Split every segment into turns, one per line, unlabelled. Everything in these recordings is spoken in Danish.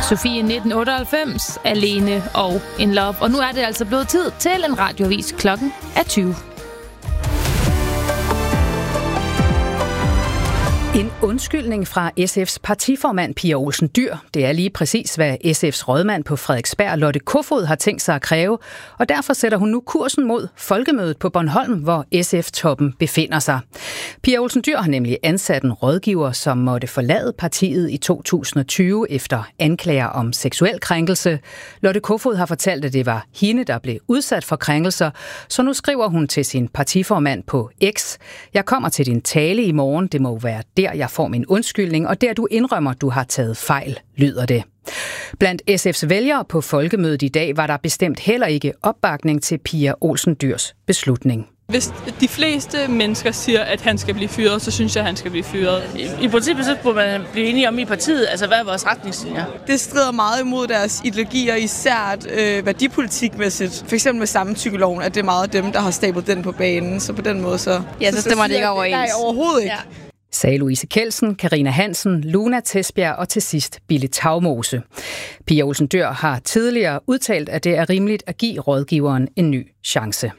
Sofie 1998, Alene og In Love. Og nu er det altså blevet tid til en radioavis. Klokken er 20.
En undskyldning fra SF's partiformand Pia Olsen Dyhr. Det er lige præcis, hvad SF's rådmand på Frederiksberg, Lotte Kofod, har tænkt sig at kræve, og derfor sætter hun nu kursen mod Folkemødet på Bornholm, hvor SF-toppen befinder sig. Pia Olsen Dyhr har nemlig ansat en rådgiver, som måtte forlade partiet i 2020 efter anklager om seksuel krænkelse. Lotte Kofod har fortalt, at det var hende, der blev udsat for krænkelser, så nu skriver hun til sin partiformand på X: "Jeg kommer til din tale i morgen, det må være der, jeg får min undskyldning, og der du indrømmer, du har taget fejl", lyder det. Blandt SF's vælgere på Folkemødet i dag var der bestemt heller ikke opbakning til Pia Olsen Dyhrs beslutning.
Hvis de fleste mennesker siger, at han skal blive fyret, så synes jeg, at han skal blive fyret.
I princippet så burde man blive enige om i partiet, altså hvad er vores retningslinjer?
Det strider meget imod deres ideologier, især værdipolitikmæssigt. For eksempel med samtykkeloven, at det er meget dem, der har stablet den på banen. Så på den måde så...
Ja, så stemmer det ikke overens.
Nej, overhovedet ikke.
Ja.
Sagde Louise Kjeldsen, Karina Hansen, Luna Tesbjerg og til sidst Bille Tagmose. Pia Olsen Dyhr har tidligere udtalt, at det er rimeligt at give rådgiveren en ny chance.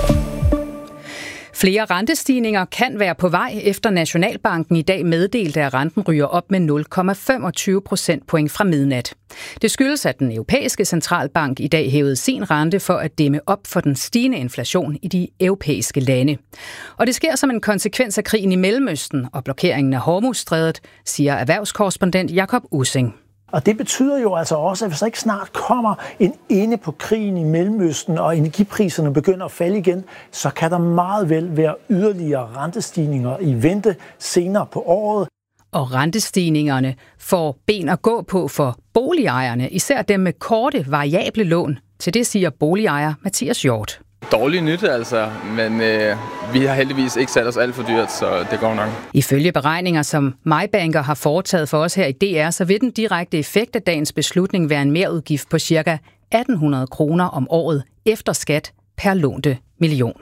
Flere rentestigninger kan være på vej, efter Nationalbanken i dag meddelte, at renten ryger op med 0,25 procentpoint fra midnat. Det skyldes, at den europæiske centralbank i dag hævede sin rente for at dæmme op for den stigende inflation i de europæiske lande. Og det sker som en konsekvens af krigen i Mellemøsten og blokeringen af Hormuzstrædet, siger erhvervskorrespondent Jakob Ussing.
Og det betyder jo altså også, at hvis der ikke snart kommer en ende på krigen i Mellemøsten, og energipriserne begynder at falde igen, så kan der meget vel være yderligere rentestigninger i vente senere på året.
Og rentestigningerne får ben at gå på for boligejerne, især dem med korte, variable lån. Til det siger boligejer Mathias Hjort.
Dårlig nyt altså, men vi har heldigvis ikke sat os alt for dyrt, så det går nok.
Ifølge beregninger, som MyBanker har foretaget for os her i DR, så vil den direkte effekt af dagens beslutning være en merudgift på ca. 1.800 kroner om året efter skat per lånte million.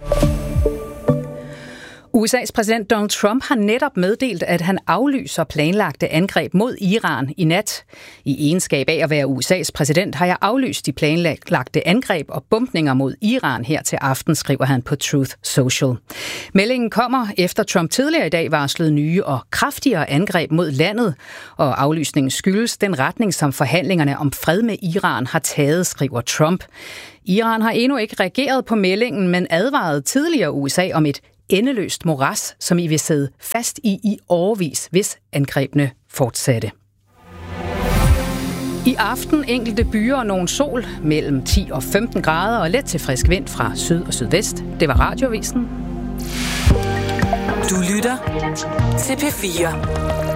USA's præsident Donald Trump har netop meddelt, at han aflyser planlagte angreb mod Iran i nat. I egenskab af at være USA's præsident har jeg aflyst de planlagte angreb og bombninger mod Iran her til aften, skriver han på Truth Social. Meldingen kommer efter Trump tidligere i dag varslede nye og kraftigere angreb mod landet, og aflysningen skyldes den retning, som forhandlingerne om fred med Iran har taget, skriver Trump. Iran har endnu ikke reageret på meldingen, men advarede tidligere USA om et endeløst moras, som I vil sidde fast i årevis, hvis angrebene fortsatte. I aften enkelte byer og nogen sol, mellem 10 og 15 grader og let til frisk vind fra syd og sydvest. Det var Radioavisen.
Du lytter til P4.